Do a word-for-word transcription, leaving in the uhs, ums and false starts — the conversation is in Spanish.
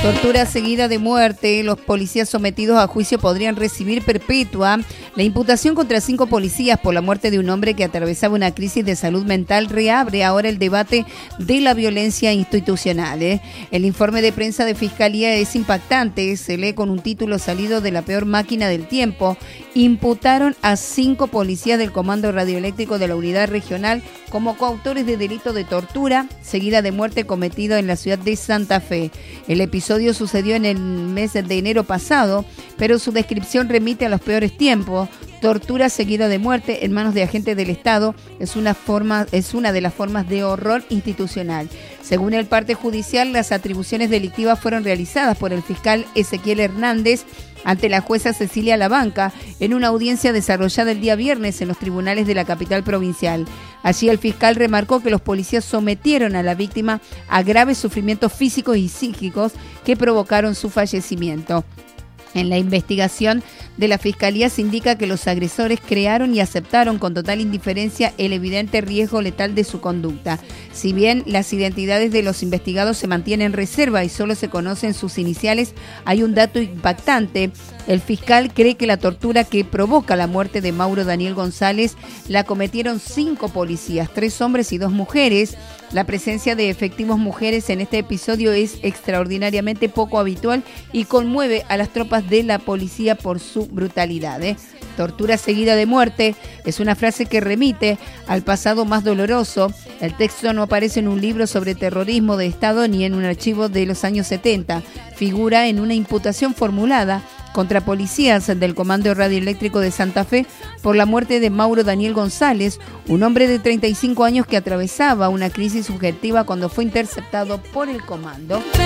Tortura seguida de muerte. Los policías sometidos a juicio podrían recibir perpetua. La imputación contra cinco policías por la muerte de un hombre que atravesaba una crisis de salud mental reabre ahora el debate de la violencia institucional. ¿eh? El informe de prensa de Fiscalía es impactante. Se lee con un título salido de la peor máquina del tiempo. Imputaron a cinco policías del Comando Radioeléctrico de la Unidad Regional como coautores de delito de tortura seguida de muerte cometido en la ciudad de Santa Fe. El episodio sucedió en el mes de enero pasado, pero su descripción remite a los peores tiempos. Tortura seguida de muerte en manos de agentes del Estado es una forma, es una de las formas de horror institucional. Según el parte judicial, las atribuciones delictivas fueron realizadas por el fiscal Ezequiel Hernández ante la jueza Cecilia Labanca en una audiencia desarrollada el día viernes en los tribunales de la capital provincial. Allí el fiscal remarcó que los policías sometieron a la víctima a graves sufrimientos físicos y psíquicos que provocaron su fallecimiento. En la investigación de la Fiscalía se indica que los agresores crearon y aceptaron con total indiferencia el evidente riesgo letal de su conducta. Si bien las identidades de los investigados se mantienen en reserva y solo se conocen sus iniciales, hay un dato impactante. El fiscal cree que la tortura que provoca la muerte de Mauro Daniel González la cometieron cinco policías, tres hombres y dos mujeres. La presencia de efectivos mujeres en este episodio es extraordinariamente poco habitual y conmueve a las tropas de la policía por su brutalidad. ¿eh? Tortura seguida de muerte es una frase que remite al pasado más doloroso. El texto no aparece en un libro sobre terrorismo de Estado ni en un archivo de los años setenta. Figura en una imputación formulada contra policías del Comando Radioeléctrico de Santa Fe por la muerte de Mauro Daniel González, un hombre de treinta y cinco años que atravesaba una crisis subjetiva cuando fue interceptado por el comando.